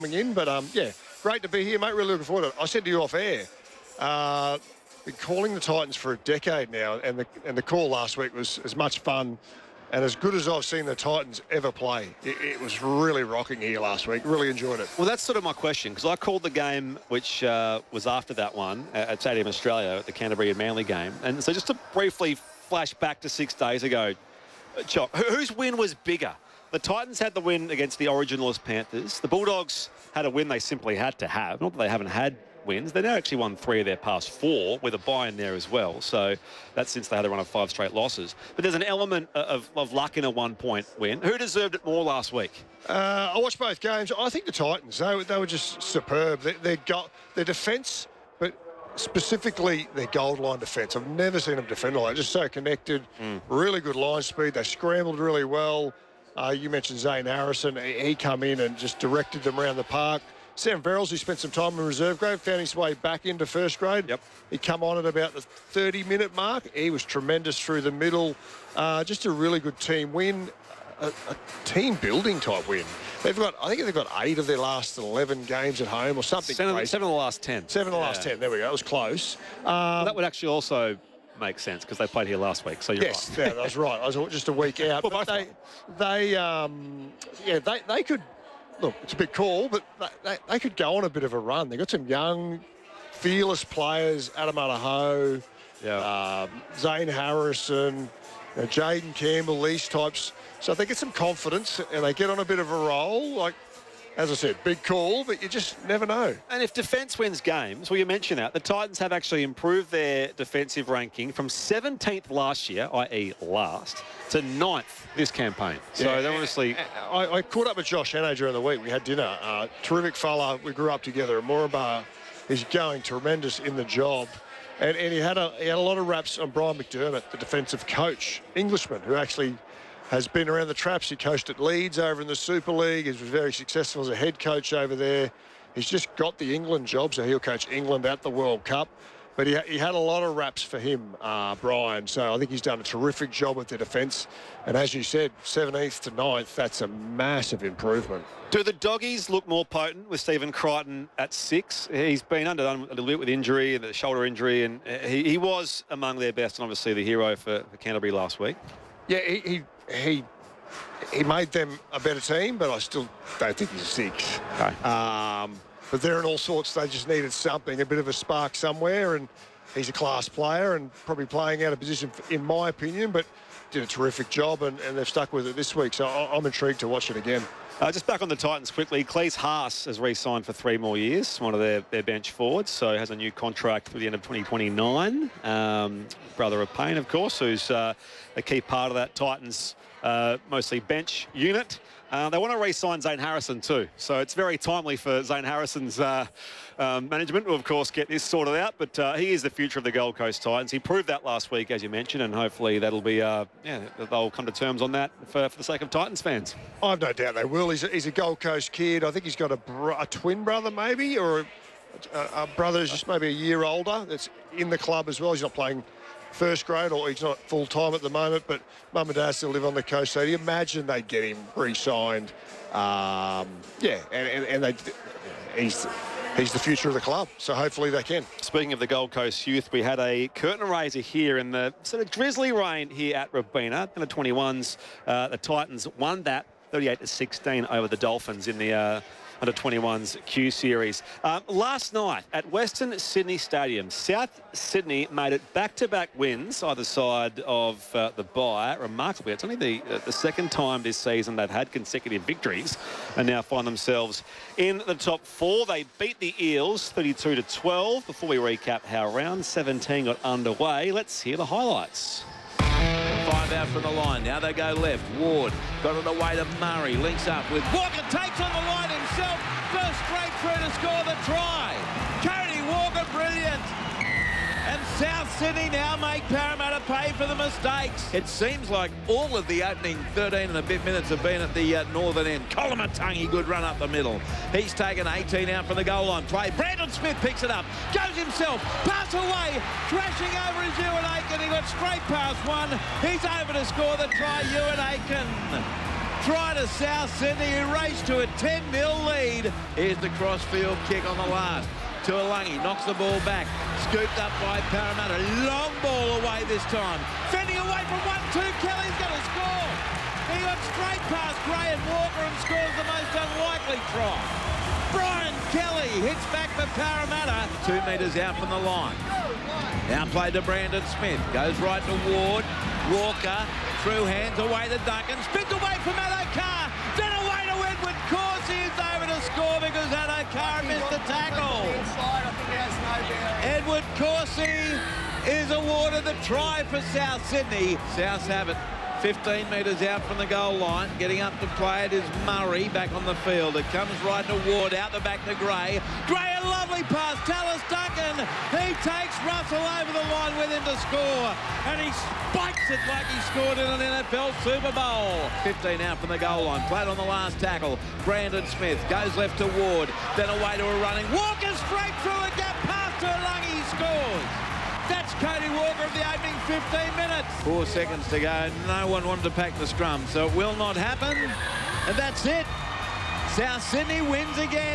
coming in. But, yeah, great to be here, mate. Really looking forward to it. I said to you off air, been calling the Titans for a decade now, and the call last week was as much fun and as good as I've seen the Titans ever play. It was really rocking here last week. Really enjoyed it. Well, that's sort of my question, because I called the game, which was after that one at Stadium Australia, at the Canterbury and Manly game. And so just to briefly flash back to 6 days ago, Chock, whose win was bigger? The Titans had the win against the Originalist Panthers. The Bulldogs had a win they simply had to have. Not that they haven't had wins. They've now actually won 3 of their past 4 with a bye in there as well. So that's since they had a run of 5 straight losses. But there's an element of luck in a 1-point win. Who deserved it more last week? I watched both games. I think the Titans, they were just superb. Their defence, but specifically their gold line defence. I've never seen them defend like that. Just so connected, really good line speed. They scrambled really well. You mentioned Zane Harrison. He come in and just directed them around the park. Sam Verrills, who spent some time in reserve grade, found his way back into first grade. Yep. He come on at about the 30-minute mark. He was tremendous through the middle. Just a really good team win, a team-building type win. I think they've got 8 of their last 11 games at home or something. 7 of the last 10. 7 of the last 10. There we go. It was close. Well, that would actually also make sense because they played here last week. So you're yes, right. Yeah, that was right. I was just a week out. Well, but they could. Look, it's a bit cool, but they could go on a bit of a run. They've got some young, fearless players, Adam Adaho, Zane Harrison, Jaden Campbell, these types. So if they get some confidence and they get on a bit of a roll, like, as I said, big call, but you just never know. And if defence wins games, well, you mentioned that, the Titans have actually improved their defensive ranking from 17th last year, i.e. last, to 9th this campaign. So they're honestly... I caught up with Josh Hannay during the week. We had dinner. Terrific fella. We grew up together at Moranbah. He's going tremendous in the job. And he had a lot of raps on Brian McDermott, the defensive coach, Englishman, who actually has been around the traps. He coached at Leeds over in the Super League. He was very successful as a head coach over there. He's just got the England job, so he'll coach England at the World Cup. But he had a lot of raps for him, Brian. So I think he's done a terrific job with the defence. And as you said, 17th to 9th, that's a massive improvement. Do the Doggies look more potent with Stephen Crichton at 6? He's been underdone a little bit with injury, the shoulder injury, and he was among their best and obviously the hero for Canterbury last week. Yeah, he made them a better team, but I still don't think he's a 6. Okay. But they're in all sorts. They just needed something, a bit of a spark somewhere, and he's a class player and probably playing out of position, in my opinion, but did a terrific job, and they've stuck with it this week. So I'm intrigued to watch it again. Just back on the Titans quickly, Cleese Haas has re-signed for 3 more years, one of their bench forwards, so has a new contract through the end of 2029. Brother of Payne, of course, who's a key part of that Titans mostly bench unit. They want to re-sign Zane Harrison too, so it's very timely for Zane Harrison's management to, of course, get this sorted out. But he is the future of the Gold Coast Titans. He proved that last week, as you mentioned, and hopefully that'll be, they'll come to terms on that for the sake of Titans fans. I've no doubt they will. He's a Gold Coast kid. I think he's got a twin brother maybe, or a brother who's just maybe a year older that's in the club as well. He's not playing first grade, or he's not full-time at the moment, but mum and dad still live on the coast, so you imagine they'd get him re-signed. He's the future of the club, so hopefully they can. Speaking of the Gold Coast youth, we had a curtain raiser here in the sort of drizzly rain here at Robina. In the 21s, the Titans won that 38-16 over the Dolphins in the under 21s Q Series. Last night at Western Sydney Stadium, South Sydney made it back-to-back wins either side of the bye. Remarkably, it's only the second time this season they've had consecutive victories and now find themselves in the top 4. They beat the Eels 32-12. Before we recap how round 17 got underway, let's hear the highlights. 5 out from the line. Now they go left. Ward got it away to Murray. Links up with Walker. Takes on the line himself. Goes straight through to score the try. Cody Walker, brilliant. And South Sydney now make Parramatta pay for the mistakes. It seems like all of the opening 13 and a bit minutes have been at the northern end. Colomatungi, good run up the middle. He's taken 18 out from the goal line play. Brandon Smith picks it up. Goes himself. Pass away. Crashing over is Ewan Aiken. He got straight past one. He's over to score the try, Ewan Aiken. Try to South Sydney, who raced to a 10-0 lead. Here's the crossfield kick on the last. Tuolangi knocks the ball back. Scooped up by Parramatta. Long ball away this time. Fending away from 1-2. Kelly's going to score. He got straight past Gray and Walker and scores the most unlikely try. Brian Kelly hits back for Parramatta. 2 metres out from the line. Now played to Brandon Smith. Goes right to Ward. Walker through hands away to Duncan. Spins away from Addo-Carr. Then away to Edward Corsi. Is over to score because Addo-Carr missed the tackle. Edward Corsi is awarded the try for South Sydney. Souths have it 15 metres out from the goal line. Getting up to play it is Murray back on the field. It comes right to Ward, out the back to Gray. Gray, a lovely pass. Tallis Duncan. He takes Russell over the line with him to score. And he spikes it like he scored in an NFL Super Bowl. 15 out from the goal line. Played on the last tackle. Brandon Smith goes left to Ward. Then away to a running. Walker straight through a gap past Tuolangi. Scores. That's Cody Walker of the opening 15 minutes. 4 seconds to go. No one wanted to pack the scrum, so it will not happen. And that's it. South Sydney wins again.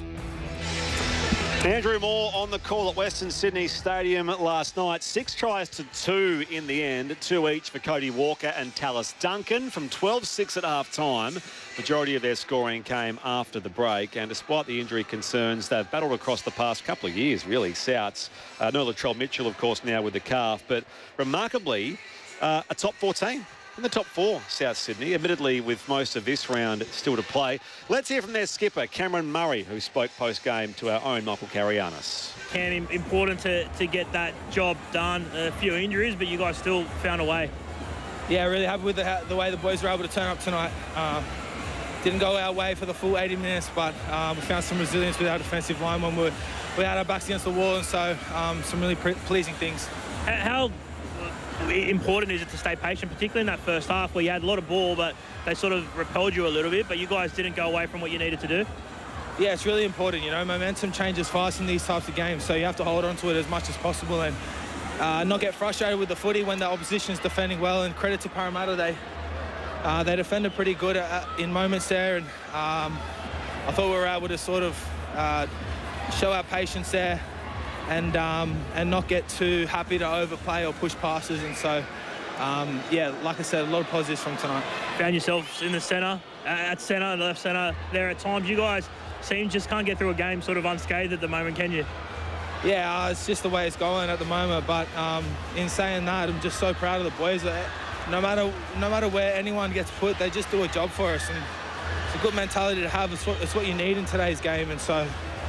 Andrew Moore on the call at Western Sydney Stadium last night. 6 tries to 2 in the end, 2 each for Cody Walker and Tallis Duncan from 12-6 at half-time. Majority of their scoring came after the break, and despite the injury concerns, they've battled across the past couple of years, really, Souths. No Latrell Mitchell, of course, now with the calf, but remarkably, a top 14. In the top 4, South Sydney, admittedly with most of this round still to play. Let's hear from their skipper, Cameron Murray, who spoke post-game to our own Michael Carianis. Cam, important to get that job done. A few injuries, but you guys still found a way. Yeah, really happy with the way the boys were able to turn up tonight. Didn't go our way for the full 80 minutes, but we found some resilience with our defensive line when we had our backs against the wall, and so some really pleasing things. How important is it to stay patient, particularly in that first half where you had a lot of ball, but they sort of repelled you a little bit, but you guys didn't go away from what you needed to do? Yeah, it's really important. You know, momentum changes fast in these types of games, so you have to hold on to it as much as possible and not get frustrated with the footy when the opposition's defending well. And credit to Parramatta, they defended pretty good in moments there, and I thought we were able to sort of show our patience there and not get too happy to overplay or push passes. And so, yeah, like I said, a lot of positives from tonight. Found yourselves in the centre, at centre, left centre there at times. You guys just can't get through a game sort of unscathed at the moment, can you? Yeah, it's just the way it's going at the moment. But in saying that, I'm just so proud of the boys. No matter where anyone gets put, they just do a job for us. And it's a good mentality to have. It's what you need in today's game. And so,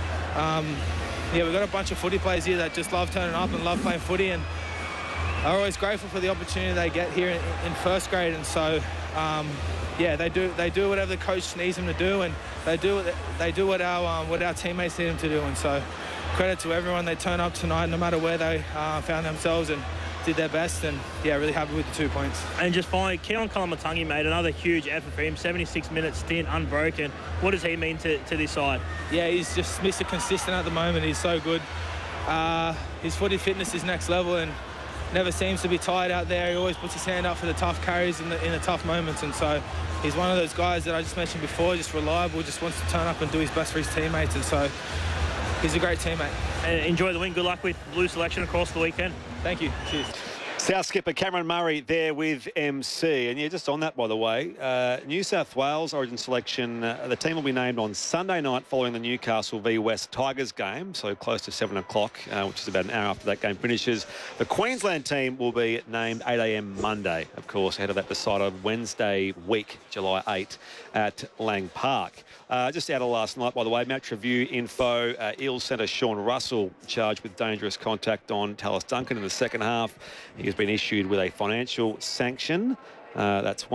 yeah, we've got a bunch of footy players here that just love turning up and love playing footy, and are always grateful for the opportunity they get here in first grade. And so, yeah, they do whatever the coach needs them to do, and they do what our teammates need them to do. And so, credit to everyone. They turn up tonight, no matter where they found themselves, and did their best. And yeah, really happy with the 2 points. And just finally, Keon Koloamatangi made another huge effort for him. 76-minute stint, unbroken. What does he mean to this side? Yeah, he's just Mr. Consistent at the moment. He's so good. His footy fitness is next level, and never seems to be tired out there. He always puts his hand up for the tough carries in the tough moments. And so he's one of those guys that I just mentioned before, just reliable, just wants to turn up and do his best for his teammates. And so he's a great teammate. And enjoy the win. Good luck with Blue selection across the weekend. Thank you. Cheers. South skipper Cameron Murray there with MC. And yeah, just on that, by the way, New South Wales Origin selection, the team will be named on Sunday night following the Newcastle v West Tigers game, so close to 7 o'clock, which is about an hour after that game finishes. The Queensland team will be named 8 a.m. Monday, of course, ahead of that decided Wednesday week, July 8 at Lang Park. Just out of last night, by the way, match review info, Eels centre Sean Russell charged with dangerous contact on Tallis Duncan in the second half. He has been issued with a financial sanction. That's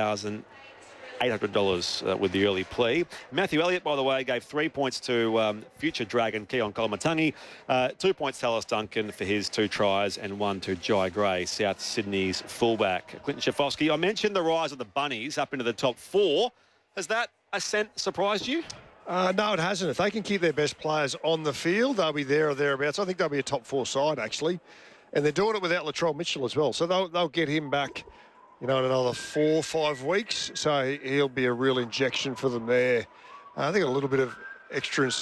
$1,800 with the early plea. Matthew Elliott, by the way, gave 3 points to future Dragon Keon Koloamatangi, 2 points to Tallis Duncan for his 2 tries, and 1 to Jai Gray, South Sydney's fullback. Clinton Schifofsky, I mentioned the rise of the Bunnies up into the top 4. Has that ascent surprised you? No, it hasn't. If they can keep their best players on the field, they'll be there or thereabouts. I think they'll be a top 4 side, actually. And they're doing it without Latrell Mitchell as well. So they'll get him back, in another 4 or 5 weeks. So he'll be a real injection for them there. I think a little bit of extra